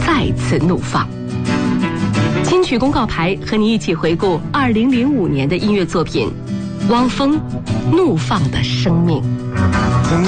再次怒放。金曲公告牌和你一起回顾2005年的音乐作品，汪峰《怒放的生命》。